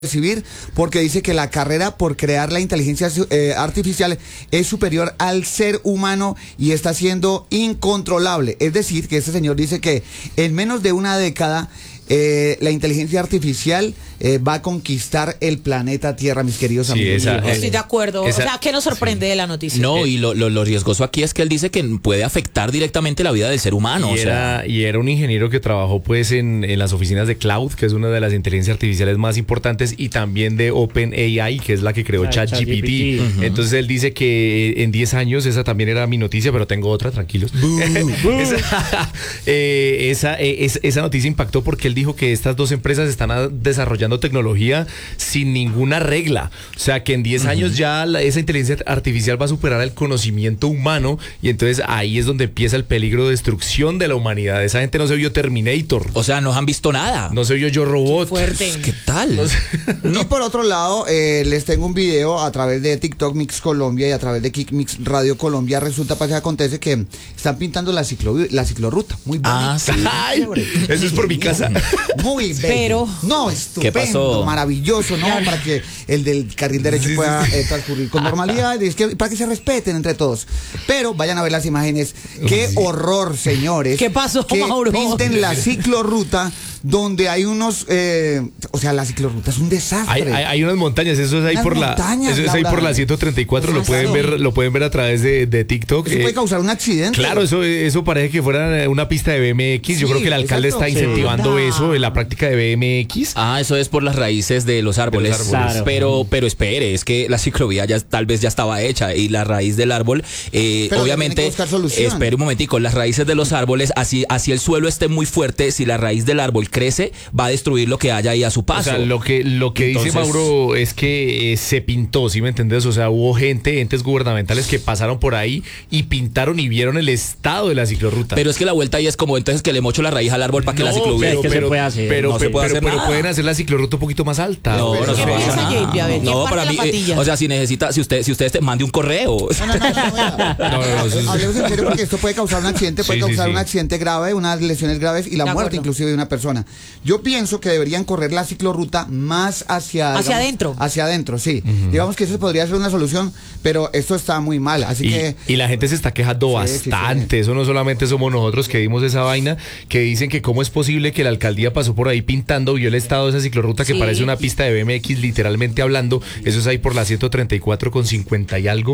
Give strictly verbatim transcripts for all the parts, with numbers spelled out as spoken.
recibir porque dice que la carrera por crear la inteligencia eh, artificial es superior al ser humano y está siendo incontrolable. Es decir, que este señor dice que en menos de una década eh, la inteligencia artificial eh, va a conquistar el planeta Tierra, mis queridos sí, amigos. esa, Estoy de acuerdo. Esa, o sea, ¿qué nos sorprende sí. de la noticia? No, y lo, lo, lo riesgoso aquí es que él dice que puede afectar directamente la vida del ser humano. Y, o era, sea. y era un ingeniero que trabajó pues en, en las oficinas de Cloud, que es una de las inteligencias artificiales más importantes, y también de OpenAI, que es la que creó ChatGPT. Uh-huh. Entonces él dice que en diez años, esa también era mi noticia, pero tengo otra, tranquilos. esa, eh, esa, eh, es, esa noticia impactó porque él dijo que estas dos empresas están a, desarrollando tecnología sin ninguna regla. O sea, que en diez uh-huh. años ya la, esa inteligencia artificial va a superar el conocimiento humano, y entonces ahí es donde empieza el peligro de destrucción de la humanidad. Esa gente no se vio Terminator. O sea, no han visto nada. No se vio Yo Robot. Qué fuerte. ¿Qué tal? No sé. Y por otro lado, eh, les tengo un video a través de TikTok Mix Colombia y a través de Kick Mix Radio Colombia. Resulta, pasa, acontece que están pintando la ciclo la ciclorruta. Muy bonita. Ah, sí. Ay, eso es por mi casa. Muy bello. Pero no, estupendo, ¿qué pasó? Maravilloso, ¿no? Para que el del carril derecho sí, pueda sí. Eh, transcurrir con normalidad, y es que, para que se respeten entre todos. Pero vayan a ver las imágenes. Qué sí. horror, señores. ¿Qué pasó, que Mauro? Pinten la ciclorruta donde hay unos, eh, o sea, la ciclorruta es un desastre. Hay, hay, hay unas montañas, eso es ahí unas por montañas, la, eso es ahí por la ciento treinta y cuatro, lo pueden ver, lo pueden ver a través de, de TikTok. Eso eh, puede causar un accidente. Claro, eso, eso parece que fuera una pista de B M X. Yo sí, creo que el alcalde exacto. está incentivando sí. eso, la práctica de B M X. Ah, eso es por las raíces de los árboles. De los árboles. Claro. Pero, pero espere, es que la ciclovía ya tal vez ya estaba hecha y la raíz del árbol, eh, obviamente, espere un momentico, las raíces de los árboles, así, así el suelo esté muy fuerte, si la raíz del árbol crece, va a destruir lo que haya ahí a su paso. O sea, lo que, lo que Entonces, dice Mauro es que eh, se pintó, ¿sí me entendés? O sea, hubo gente, entes gubernamentales que pasaron por ahí y pintaron y vieron el estado de la ciclorruta. Pero es que la vuelta ahí es como, entonces que le mocho la raíz al árbol para que no, la ciclovía... Pero, pero, se puede hacer. pero, no pero, se puede pero, hacer pero pueden hacer la ciclorruta un poquito más alta. No, no, no se puede hacer nada. No, para mí, eh, o sea, si necesita, si usted, si usted te mande un correo. No, no, no, no, no, no hablemos en serio, porque esto puede causar un accidente, puede sí, causar sí, sí. un accidente grave, unas lesiones graves y la de muerte acuerdo. inclusive de una persona. Yo pienso que deberían correr la ciclorruta más hacia... Hacia digamos, adentro. Hacia adentro, sí. Uh-huh. Digamos que eso podría ser una solución, pero esto está muy mal, así y, que... Y la gente se está quejando sí, bastante, sí, sí. Eso no solamente somos nosotros que dimos esa vaina, que dicen que cómo es posible que la alcaldía pasó por ahí pintando, vio el estado de esa ciclorruta que sí. parece una pista de B M X, literalmente hablando. Eso es ahí por la ciento treinta y cuatro con cincuenta y algo,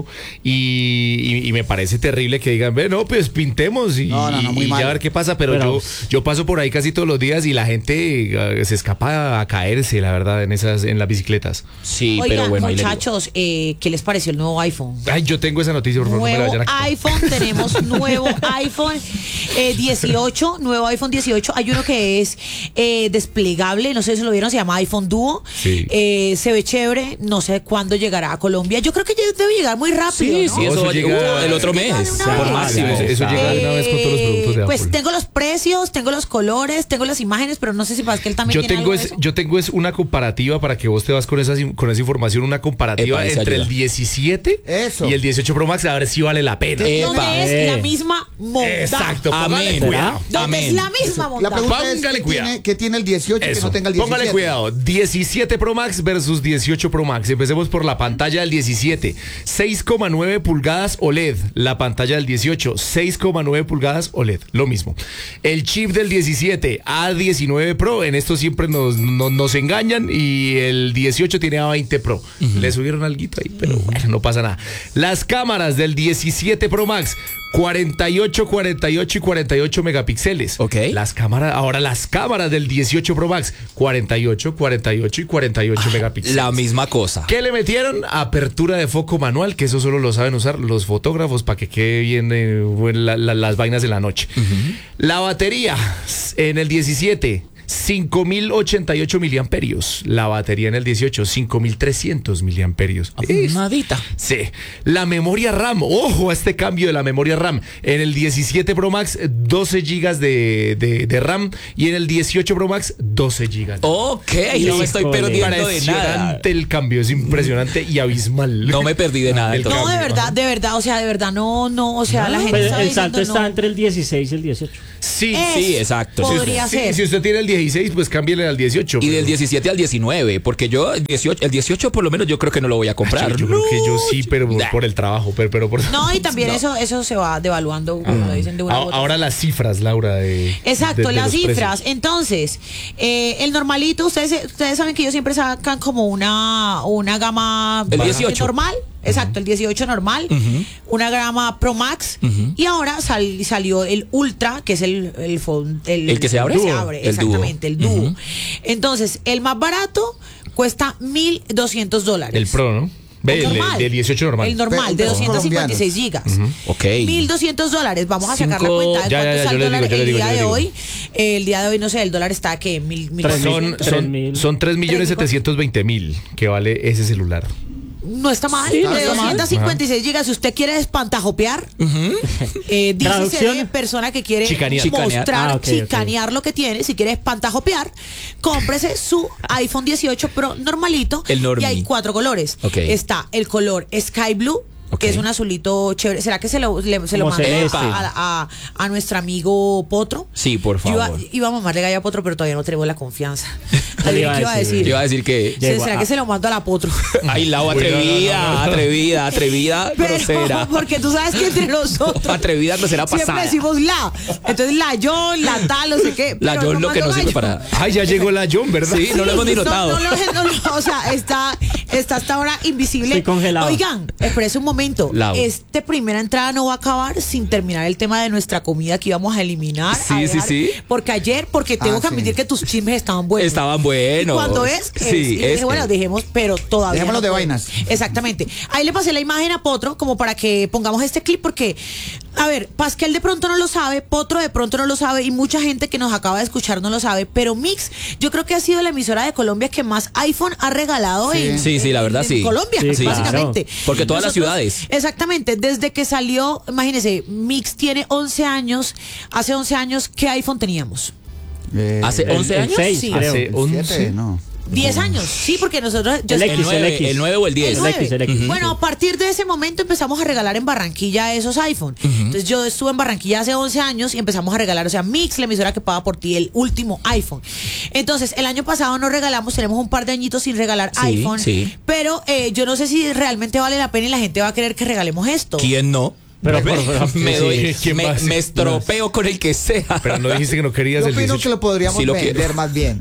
y, y, y me parece terrible que digan, ve, no, pues pintemos y, no, no, no, y ya a ver qué pasa, pero, pero yo, yo paso por ahí casi todos los días y la gente uh, se escapa a caerse, la verdad, en esas, en las bicicletas. Sí, Oigan, pero bueno, muchachos, eh, ¿qué les pareció el nuevo iPhone? Ay, yo tengo esa noticia, por favor, nuevo no me la vayan a... iPhone, tenemos nuevo iPhone eh, dieciocho, nuevo iPhone dieciocho. Hay uno que es eh, desplegable, no sé si lo vieron, se llama iPhone Duo. Sí. Eh, se ve chévere, no sé cuándo llegará a Colombia. Yo creo que ya debe llegar muy rápido. Sí, ¿no? sí, eso, eso llega uh, el otro mes. Por máximo. Eso, eso llega de una vez con todos los productos de Apple. Pues tengo los precios, tengo los colores, tengo las imágenes, pero no sé si para que él también yo tiene tengo algo es, de eso. Yo tengo es una comparativa para que vos te vas con esa, con esa información, una comparativa Epa, entre ayuda. el diecisiete eso. y el dieciocho Pro Max, a ver si vale la pena. Epa, ¿dónde es eh. la misma monta? Exacto, póngale Amén. cuidado. ¿Dónde Amén. es la misma monta? La pregunta Póngale es, ¿qué cuidado. tiene, ¿qué tiene el dieciocho Eso. que no tenga el diecisiete? Póngale cuidado, diecisiete Pro Max versus dieciocho Pro Max. Empecemos por la pantalla del diecisiete, seis coma nueve pulgadas O L E D. La pantalla del dieciocho, seis coma nueve pulgadas O L E D, lo mismo. El chip del diecisiete, A diecinueve Pro, en esto siempre nos, nos, nos engañan, y el dieciocho tiene A veinte Pro. Uh-huh. Le subieron alguito ahí, pero bueno, no pasa nada. Las cámaras del diecisiete Pro Max, cuarenta y ocho, cuarenta y ocho y cuarenta y ocho megapíxeles. Ok. Las cámaras, ahora las cámaras del dieciocho Pro Max, cuarenta y ocho, cuarenta y ocho y cuarenta y ocho ah, megapíxeles. La misma cosa. ¿Qué le metieron? Apertura de foco manual, que eso solo lo saben usar los fotógrafos para que quede bien eh, la, la, las vainas de la noche. Uh-huh. La batería en el diecisiete, cinco mil ochenta y ocho miliamperios. La batería en el dieciocho, cinco mil trescientos miliamperios. Nadita. Sí. La memoria RAM, ojo a este cambio de la memoria RAM. En el diecisiete Pro Max, doce gigas de, de, de RAM, y en el dieciocho Pro Max, doce gigas. Ok, no me estoy perdiendo de nada. Impresionante el cambio, es impresionante y abismal. No me perdí de nada. No, cambio, de verdad, de verdad, o sea, de verdad, no, no, o sea, no, la gente pues está el salto diciendo está no. entre el dieciséis y el dieciocho. Sí, Es, sí, exacto. Podría sí, ser. si usted tiene el dieciséis, pues cámbiale al dieciocho. Y del diecisiete al diecinueve, porque yo el dieciocho, el dieciocho por lo menos yo creo que no lo voy a comprar. Yo, yo creo que yo sí, pero por, por el trabajo, pero, pero por... No, y también no. eso eso se va devaluando, como lo dicen de una a, Ahora las cifras, Laura, de Exacto, de, de las cifras. Precios. Entonces, eh, el normalito, ustedes ustedes saben que ellos siempre sacan como una, una gama el dieciocho normal. Exacto, el dieciocho normal, uh-huh. una gama Pro Max, uh-huh. y ahora sal, salió el Ultra, que es el el, el, ¿El que se abre, el, se abre el exactamente, dúo. el dúo. Uh-huh. Entonces, el más barato cuesta mil doscientos dólares. El Pro, ¿no? El, el, normal, el dieciocho normal. El normal, de doscientos cincuenta y seis gigas. Uh-huh. Ok. mil doscientos dólares. Vamos a sacar Cinco... la cuenta de ya, cuánto ya, ya, está el dólar digo, el digo, día de digo. hoy. El día de hoy, no sé, el dólar está que mil, mil son, son, son tres millones setecientos veinte mil que vale ese celular. No está mal, sí, de no está doscientos cincuenta y seis gigas. Si usted quiere espantajopear, uh-huh. eh, dícese de persona que quiere chicanear. mostrar, ah, okay, chicanear okay. lo que tiene. Si quiere espantajopear, cómprese su iPhone dieciocho Pro normalito. El y hay cuatro colores. Okay. Está el color Sky Blue, Okay. que es un azulito chévere. ¿Será que se lo, le, se lo mando a, a, a nuestro amigo Potro? Sí, por favor. Yo iba, iba a mamarle gallo a Potro, pero todavía no tenemos la confianza. ¿Qué iba a decir? Yo iba a decir que... ¿Será que se lo mando a la Potro? Ay, Lau, atrevida, atrevida, atrevida, pero, grosera. Porque tú sabes que entre nosotros... Atrevida, grosera, pasada. Siempre decimos la. Entonces la John, la tal, no sé qué. La John lo que no sirve para... Ay, ya llegó la John, ¿verdad? Sí, no lo hemos ni notado. No, no, no, no, o sea, está, está hasta ahora invisible. Estoy congelado. Oigan, espérese un momento. Lau. Esta primera entrada no va a acabar sin terminar el tema de nuestra comida que íbamos a eliminar. Sí, a sí, sí. Porque ayer, porque tengo Ah, que sí. admitir que tus chismes estaban buenos. Estaban buenos. ¿Y cuándo es? Sí, es, y dije, es bueno, que- dejemos, pero todavía. Dejémoslo no de puedo. vainas. Exactamente. Ahí le pasé la imagen a Potro como para que pongamos este clip porque, a ver, Pascal de pronto no lo sabe, Potro de pronto no lo sabe y mucha gente que nos acaba de escuchar no lo sabe, pero Mix yo creo que ha sido la emisora de Colombia que más iPhone ha regalado Sí. en, Sí, sí, la verdad, en sí. Colombia, Sí, básicamente. claro. Porque todas las ciudades. Exactamente, desde que salió, imagínense, Mix tiene once años, hace once años, ¿qué iPhone teníamos? Eh, Hace El- once el años. seis, Sí. creo. Hace el once. siete, no. diez años, sí, porque nosotros... yo El sé- X, El nueve, X. el nueve o el diez. El El X, el X. nueve. Bueno, a partir de ese momento empezamos a regalar en Barranquilla esos iPhone. Entonces yo estuve en Barranquilla hace once años y empezamos a regalar, o sea, Mix, la emisora que paga por ti, el último iPhone. Entonces, el año pasado no regalamos, tenemos un par de añitos sin regalar Sí, iPhone, sí. pero eh, yo no sé si realmente vale la pena y la gente va a querer que regalemos esto. ¿Quién no? Pero me, por favor, me sí, doy, sí. ¿Quién me, más? me estropeo con el que sea. Pero no dijiste que no querías Yo el opino que dieciocho. lo podríamos Sí lo vender quiero. más bien.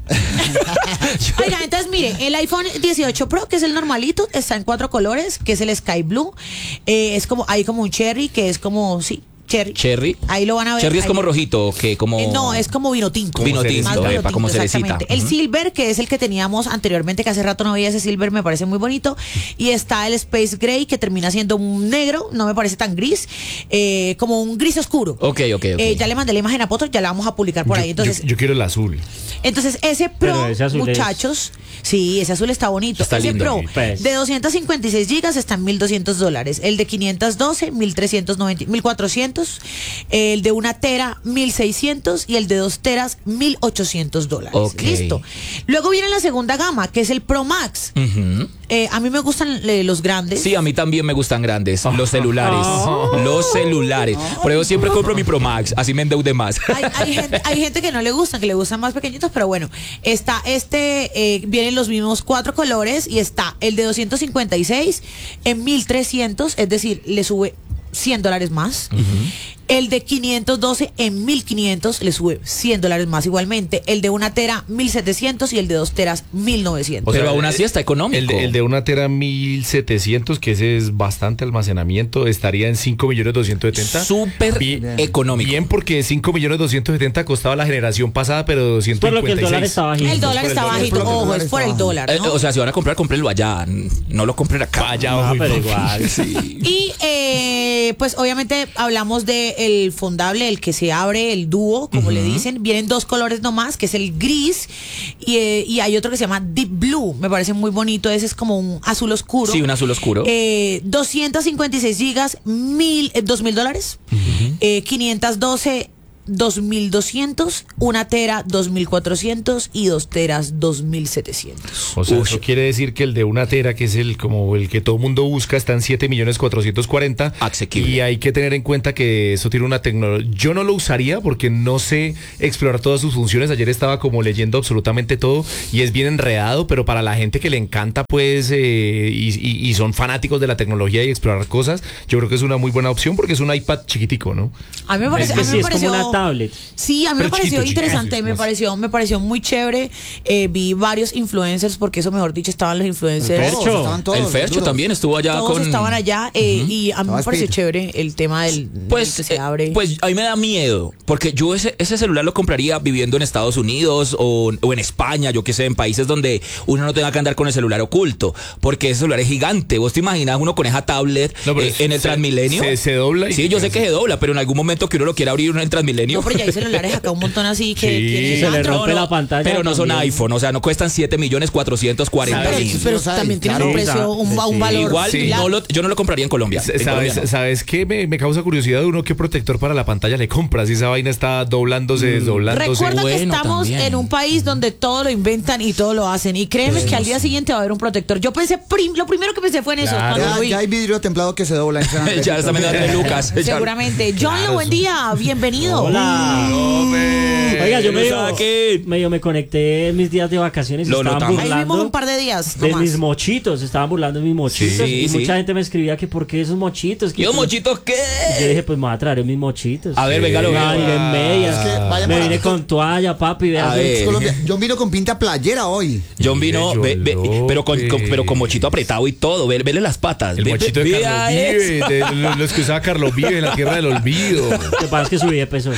Oiga, entonces mire, el iPhone dieciocho Pro, que es el normalito, está en cuatro colores, que es el Sky Blue, eh, es como, hay como un cherry, que es como, sí, cherry. Cherry. Ahí lo van a ver. Cherry es ahí. como rojito, que como... Eh, no, es como vino tinto. Vino Como tinto, Más vino epa, como tinto, cerecita. exactamente. El Ujú. silver, que es el que teníamos anteriormente, que hace rato no veía ese silver, me parece muy bonito. Y está el Space Gray, que termina siendo un negro, no me parece tan gris, eh, como un gris oscuro. Ok, ok, ok. Eh, ya le mandé la imagen a Potro, ya la vamos a publicar por Yo- ahí. Entonces, yo, yo quiero el azul. entonces ese Pro, Pero ese azul es- muchachos, sí, ese azul está bonito. Está ese lindo. Pro Pues. de doscientos cincuenta y seis gigas está en mil doscientos dólares. El de quinientos doce, mil trescientos noventa, mil cuatrocientos. El de una tera, mil seiscientos. Y el de dos teras, mil ochocientos dólares. Ok. Listo. Luego viene la segunda gama, que es el Pro Max. Ujú. Eh, a mí me gustan eh, los grandes. Sí, a mí también me gustan grandes. Los celulares. Los celulares. Por eso siempre compro mi Pro Max. Así me endeude más. Hay, hay gente, hay gente que no le gustan, que le gustan más pequeñitos, pero bueno, está este, eh, vienen los mismos cuatro colores y está el de doscientos cincuenta y seis en mil trescientos, es decir, le sube cien dólares más. El de quinientos doce en mil quinientos le sube cien dólares más igualmente. El de una tera mil setecientos y el de dos teras mil novecientos. Pero aún así está económico. El de, el de una tera mil setecientos, que ese es bastante almacenamiento, estaría en cinco millones doscientos setenta. Súper Bien- económico. Bien, porque cinco millones doscientos setenta costaba la generación pasada, pero doscientos Por lo que el cincuenta y dólar seis. está bajito. El dólar por el está dólar, bajito, por lo que el ojo, dólar es por está el bajo. dólar, Eh, ¿no? o sea, si van a comprar, cómprenlo allá. No lo compren acá. Allá No, abajo y pero todo. igual. Sí. Y eh, pues obviamente hablamos de el fondable, el que se abre, el dúo, como le dicen. Vienen dos colores nomás, que es el gris y, eh, y hay otro que se llama Deep Blue. Me parece muy bonito. Ese es como un azul oscuro. Sí, un azul oscuro. Eh, doscientos cincuenta y seis gigas, mil, eh, dos mil dólares. Eh, quinientos doce dos mil doscientos, una tera dos mil cuatrocientos y dos teras dos mil setecientos. O sea, Uy. eso quiere decir que el de una tera, que es el como el que todo mundo busca, está en siete millones cuatrocientos cuarenta. Asequible. Y hay que tener en cuenta que eso tiene una tecnología. Yo no lo usaría porque no sé explorar todas sus funciones. Ayer estaba como leyendo absolutamente todo y es bien enredado, pero para la gente que le encanta, pues, eh, y, y, y son fanáticos de la tecnología y explorar cosas, yo creo que es una muy buena opción porque es un iPad chiquitico, ¿no? A mí me parece, es que a mí sí, me es pareció, como una tablet. Sí, a mí Pero me pareció chiquito, interesante, chiquito, me sí, pareció, me pareció muy chévere. Eh, vi varios influencers, porque eso, mejor dicho, estaban los influencers. El Fercho, estaban todos, el Fercho duros. también estuvo allá Todos con... estaban allá eh, Uh-huh. y a mí Estaba me pareció Speed. chévere el tema del Pues, del que se eh, abre. pues a mí me da miedo, porque yo ese, ese celular lo compraría viviendo en Estados Unidos o, o en España, yo que sé, en países donde uno no tenga que andar con el celular oculto, porque ese celular es gigante. ¿Vos te imaginas uno con esa tablet No, pero eh, en el se- Transmilenio? se- se dobla y- Sí, yo sé que se dobla, pero en algún momento que uno lo quiera abrir uno en el Transmilenio. No, pero ya hay celulares acá un montón así que Sí. tienen Se le Android. rompe la pantalla. Pero no son también. iPhone, o sea, no cuestan siete millones cuatrocientos cuarenta Pero, mil. pero Sí, sí, también tienen claro. un precio, un, un Sí. valor. Igual Sí. no lo- yo no lo compraría en Colombia. En Colombia ¿Sabes, no. ¿Sabes qué? Me, me causa curiosidad uno qué protector para la pantalla le compras. Si esa vaina está doblándose, desdoblándose. Recuerda que Bueno, estamos también. en un país donde todo lo inventan y todo lo hacen. Y créeme que al día siguiente va a haber un protector. Yo pensé, prim- lo primero que pensé fue en eso. Claro. Cuando Ya, lo vi. ya hay vidrio templado que se dobla en San Andrés. Ya está medio de Lucas. Ya- Seguramente. John, Claro, buen eso. día. Bienvenido. Hola. Hombre. Oiga, yo lo medio, saqué. medio me conecté en mis días de vacaciones y Lo estaban notamos. Ahí vimos burlando un par de días. de nomás. mis mochitos, estaban burlando de mis mochitos Sí, y sí. mucha gente me escribía que por qué esos mochitos. Que ¿Yo por- mochitos qué? Y yo dije, pues me voy a traer mis mochitos. A ver, venga, lo Ah, veo. iré en medias. Es que vayan me para vine TikTok. con toalla, papi, vea. A soy- ver. Colombia. John vino con pinta playera hoy. John vino, Mire, ve- ve- John pero, con, López. con- pero con mochito apretado y todo. Ve- Vele las patas. El Ve- mochito ve- de vea Carlos Vive, eso. de los, los que usaba Carlos Vive en la tierra del olvido. Lo que pasa es que subí de peso.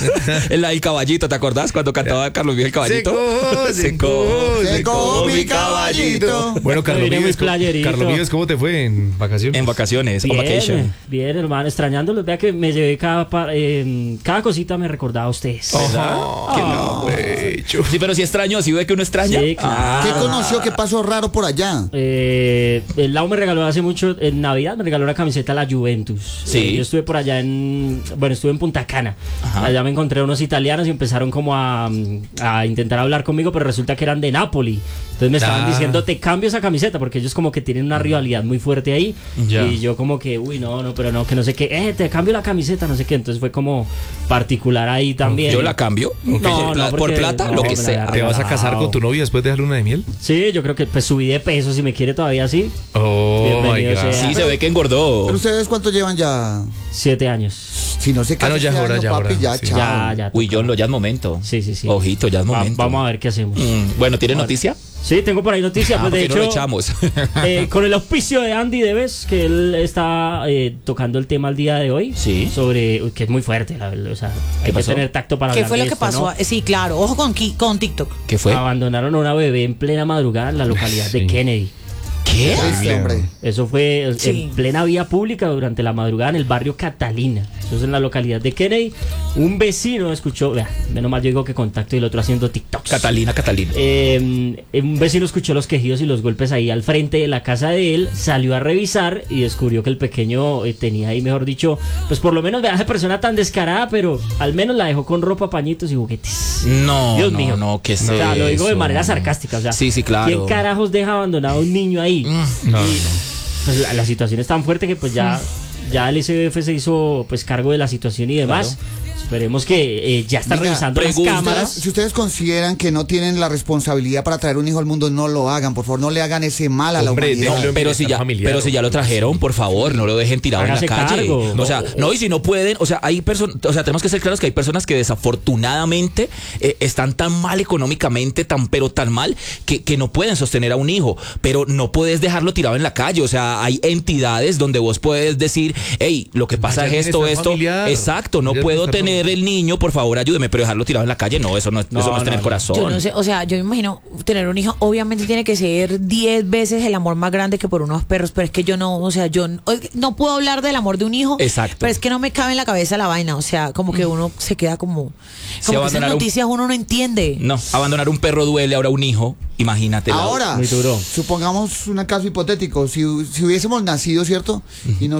El, el caballito, ¿te acordás? Cuando cantaba Carlos Vive el caballito. Se cojo, Se cojo mi caballito. Bueno, Carlos Vine muy Vives, ¿cómo- playerito. Carlos Vives, ¿cómo te fue en vacaciones? En vacaciones, on vacation. Bien, bien, hermano, extrañándolos. Vea que me llevé cada, pa- eh, cada cosita me recordaba a ustedes. Oh, qué no, pecho. Sí, pero si extraño, si ve que uno extraña. Sí, claro. ¿Qué conoció? ¿Qué pasó raro por allá? Eh, el Lau me regaló hace mucho, en Navidad me regaló la camiseta de la Juventus. Sí. Eh, yo estuve por allá en, bueno, estuve en Punta Cana. Ajá. Allá me encontré unos italianos y empezaron como a, a intentar hablar conmigo, pero resulta que eran de Nápoli. Entonces me estaban Ah. diciendo, te cambio esa camiseta, porque ellos como que tienen una rivalidad muy fuerte ahí. Ya. Y yo como que, uy, no, no, pero no, que no sé qué, eh, te cambio la camiseta, no sé qué. Entonces fue como particular ahí también. Yo la cambio. No, por, no, por porque- plata, no, lo que me la sea. había ¿Te vas a casar regalado. con tu novia después de la luna de miel? Sí, yo creo que pues subí de peso, si me quiere todavía así. Oh, my Bienvenido God. sea. Sí, se ve que engordó. ¿Pero ustedes cuánto llevan ya? Siete años. Si no se Ah, casan no, ya este es hora, año, ya es papi, hora, ya, sí. chao. Ya, ya. Uy, toca. John, lo ya es momento. Sí, sí, sí. Ojito, ya es Va- momento. vamos a ver qué hacemos. Mm, bueno, ¿tiene noticia? Sí, tengo por ahí noticias. Ah, Pues de porque no lo hecho, echamos. eh, con el auspicio de Andy Debes, que él está eh, tocando el tema el día de hoy. Sí. Sobre, uy, que es muy fuerte, la verdad. O sea, hay que pasó? tener tacto para ¿Qué hablar fue de lo que esto, pasó? ¿no? Eh, Sí, claro. Ojo con, Ki- con TikTok. ¿Qué fue? Abandonaron a una bebé en plena madrugada en la localidad Sí. de Kennedy. ¿Qué? Este hombre. Eso fue eh, Sí. en plena vía pública durante la madrugada en el barrio Catalina. Eso es en la localidad de Kennedy. Un vecino escuchó, vea, menos mal yo digo que contacto y el otro haciendo TikToks. Catalina, Catalina. Eh, un vecino escuchó los quejidos y los golpes ahí al frente de la casa de él, salió a revisar y descubrió que el pequeño eh, tenía ahí, mejor dicho, pues por lo menos vea esa persona tan descarada, pero al menos la dejó con ropa, pañitos y juguetes. No, Dios no, mío. no, ¿qué es O sea, lo digo de eso? manera sarcástica. O sea, Sí, sí, claro. ¿quién carajos deja abandonado a un niño ahí? No, no, no. Pues la, la situación es tan fuerte que pues ya, ya el S B F se hizo pues cargo de la situación y demás. Esperemos que eh, ya están Venga, revisando las pregunta. cámaras. Si ustedes consideran que no tienen la responsabilidad para traer un hijo al mundo, no lo hagan. Por favor, no le hagan ese mal a la Hombre, humanidad. déjalo en Pero si, bienestar ya, familiar, pero si ya lo trajeron, por favor, no lo dejen tirado Hágase en la calle. cargo. O sea, no, y si no pueden, o sea, hay personas, o sea, tenemos que ser claros que hay personas que desafortunadamente eh, están tan mal económicamente, tan pero tan mal, que, que no pueden sostener a un hijo. Pero no puedes dejarlo tirado en la calle. O sea, hay entidades donde vos puedes decir, hey, lo que pasa Vaya es esto, bienestar esto. familiar. Exacto, no Vaya puedo bienestar tener familiar. el niño, por favor, ayúdeme, pero dejarlo tirado en la calle, no, eso no, No, eso no es no, tener no. corazón. Yo no sé, o sea, yo me imagino tener un hijo, obviamente tiene que ser diez veces el amor más grande que por unos perros, pero es que yo no, o sea, yo no, no puedo hablar del amor de un hijo, Exacto. pero es que no me cabe en la cabeza la vaina, o sea, como que uno se queda como, Si como que esas abandonar un- noticias uno no entiende. No, abandonar un perro duele, ahora un hijo, imagínate. Ahora, Muy duro. supongamos un caso hipotético. Si, si hubiésemos nacido, ¿cierto? Y no sé, abandonar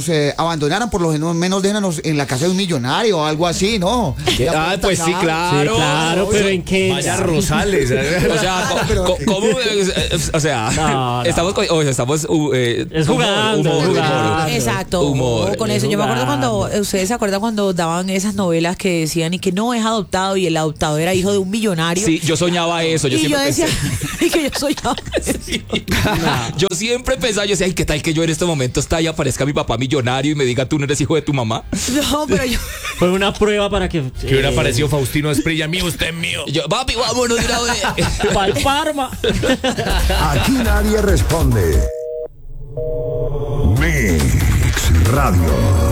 abandonaran, por lo menos déjanos en la casa de un millonario o algo así, ¿no? Ah, pues sí, claro. Sí, claro, pero ¿en qué? Vaya Rosales. O sea, ¿cómo? O sea, no, no. estamos, o sea, estamos eh, es jugando, humor, jugando. Humor. Exacto. Humor. Con eso, yo me acuerdo cuando, ustedes se acuerdan cuando daban esas novelas que decían y que no es adoptado y el adoptado era hijo de un millonario. Sí, yo soñaba eso. Yo y siempre yo decía, pensé... y que yo soñaba eso. Sí. No. Yo siempre pensaba, yo decía, ay, ¿qué tal que yo en este momento está y aparezca mi papá millonario y me diga, tú no eres hijo de tu mamá? No, pero yo... Fue una prueba para que... Que hubiera aparecido Faustino Esprilla, mío, usted es mío. Yo, papi, vámonos de una vez. Pa'l Parma. Aquí nadie responde. Mix Radio.